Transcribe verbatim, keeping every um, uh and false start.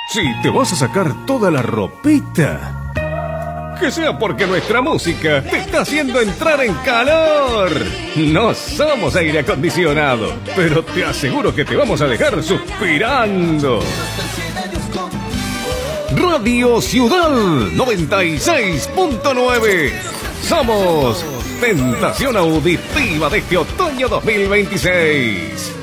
Si te vas a sacar toda la ropita, que sea porque nuestra música te está haciendo entrar en calor. No somos aire acondicionado, pero te aseguro que te vamos a dejar suspirando. Radio Ciudad noventa y seis punto nueve. Somos Tentación Auditiva de este otoño dos mil veintiséis.